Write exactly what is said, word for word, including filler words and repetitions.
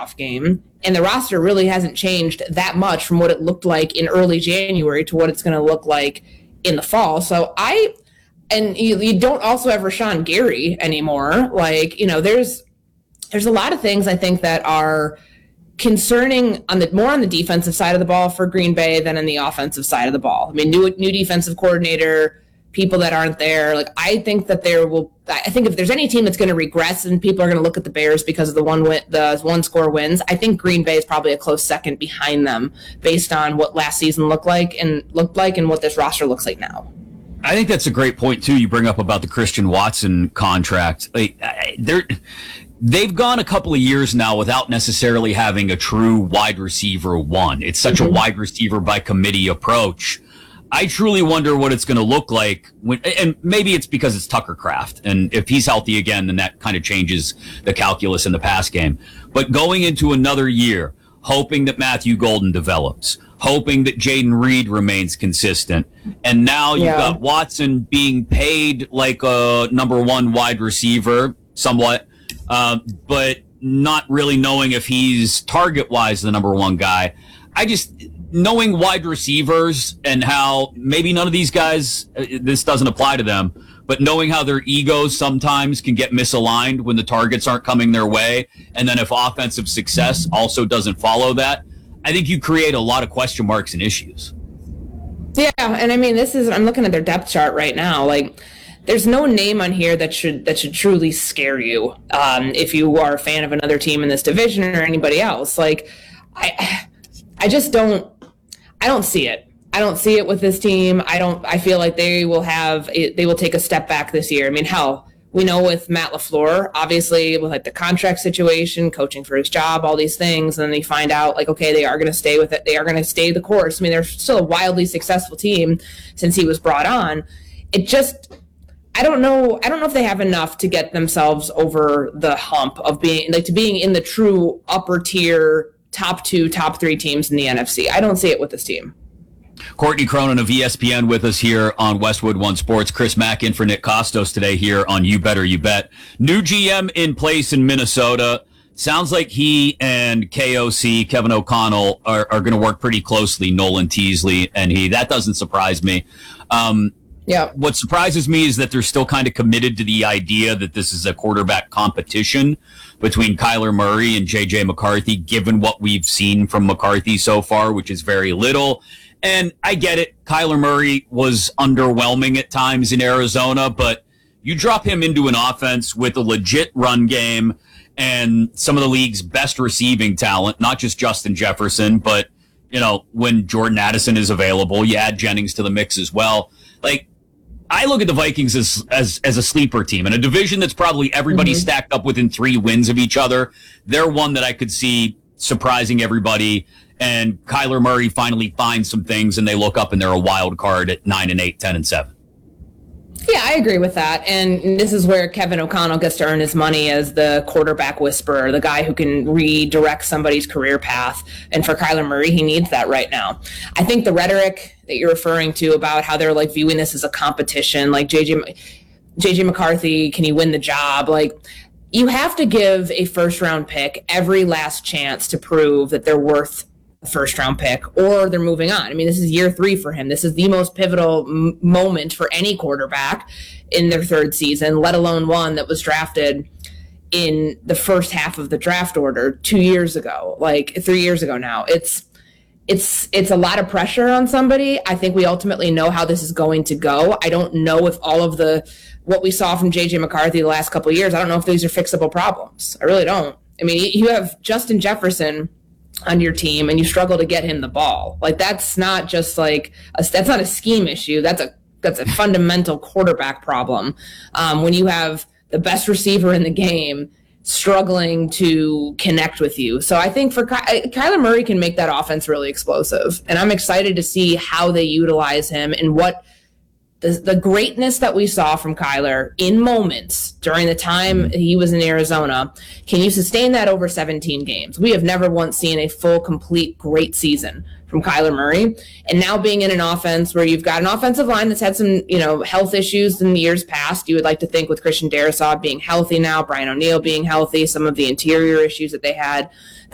playoff game, and the roster really hasn't changed that much from what it looked like in early January to what it's going to look like in the fall. So I, and you, you don't also have Rashawn Gary anymore. Like, you know, there's there's a lot of things I think that are concerning on the more on the defensive side of the ball for Green Bay than on the offensive side of the ball. I mean, new new defensive coordinator, people that aren't there. Like, I think that there will. I think if there's any team that's going to regress and people are going to look at the Bears because of the one win, the one score wins, I think Green Bay is probably a close second behind them based on what last season looked like and looked like and what this roster looks like now. I think that's a great point too. You bring up about the Christian Watson contract. Like, they're. They've gone a couple of years now without necessarily having a true wide receiver one. It's such mm-hmm. a wide receiver by committee approach. I truly wonder what it's going to look like when, and maybe it's because it's Tucker Kraft. And if he's healthy again, then that kind of changes the calculus in the pass game. But going into another year, hoping that Matthew Golden develops, hoping that Jaden Reed remains consistent. And now you've yeah. got Watson being paid like a number one wide receiver, somewhat. Uh, but not really knowing if he's target-wise the number one guy. I just, knowing wide receivers and how maybe none of these guys, uh, this doesn't apply to them, but knowing how their egos sometimes can get misaligned when the targets aren't coming their way, and then if offensive success also doesn't follow that, I think you create a lot of question marks and issues. Yeah, and I mean, this is, I'm looking at their depth chart right now, like, there's no name on here that should that should truly scare you um, if you are a fan of another team in this division or anybody else. Like, I, I just don't, I don't see it. I don't see it with this team. I don't. I feel like they will have, they will take a step back this year. I mean, hell, we know with Matt LaFleur, obviously with like the contract situation, coaching for his job, all these things, and then they find out like, okay, they are going to stay with it. They are going to stay the course. I mean, they're still a wildly successful team since he was brought on. It just. I don't know. I don't know if they have enough to get themselves over the hump of being like to being in the true upper tier, top two, top three teams in the N F C. I don't see it with this team. Courtney Cronin of E S P N with us here on Westwood One Sports. Chris Mack in for Nick Costos today here on You Better You Bet. New G M in place in Minnesota. Sounds like he and K O C, Kevin O'Connell, are, are going to work pretty closely. Nolan Teasley and he. That doesn't surprise me. Um, Yeah. What surprises me is that they're still kind of committed to the idea that this is a quarterback competition between Kyler Murray and J J McCarthy, given what we've seen from McCarthy so far, which is very little. And I get it. Kyler Murray was underwhelming at times in Arizona, but you drop him into an offense with a legit run game and some of the league's best receiving talent, not just Justin Jefferson, but, you know, when Jordan Addison is available, you add Jennings to the mix as well. Like, I look at the Vikings as as as a sleeper team in a division that's probably everybody mm-hmm. stacked up within three wins of each other. They're one that I could see surprising everybody, and Kyler Murray finally finds some things, and they look up and they're a wild card at nine and eight, ten and seven. Yeah, I agree with that. And this is where Kevin O'Connell gets to earn his money as the quarterback whisperer, the guy who can redirect somebody's career path. And for Kyler Murray, he needs that right now. I think the rhetoric that you're referring to about how they're like viewing this as a competition, like J J, J J McCarthy, can he win the job? Like, you have to give a first round pick every last chance to prove that they're worth first round pick or they're moving on. I mean, this is year three for him. This is the most pivotal m- moment for any quarterback in their third season, let alone one that was drafted in the first half of the draft order two years ago, like three years ago now. It's, it's, it's a lot of pressure on somebody. I think we ultimately know how this is going to go. I don't know if all of the, what we saw from J J McCarthy the last couple of years, I don't know if these are fixable problems. I really don't. I mean, you have Justin Jefferson on your team and you struggle to get him the ball. Like, that's not just like a, that's not a scheme issue. That's a that's a fundamental quarterback problem. Um, when you have the best receiver in the game struggling to connect with you. So I think for Ky- Kyler Murray can make that offense really explosive, and I'm excited to see how they utilize him and what the, the greatness that we saw from Kyler in moments during the time he was in Arizona. Can you sustain that over seventeen games? We have never once seen a full, complete, great season from Kyler Murray. And now being in an offense where you've got an offensive line that's had some, you know, health issues in the years past. You would like to think with Christian Darrisaw being healthy now, Brian O'Neill being healthy, some of the interior issues that they had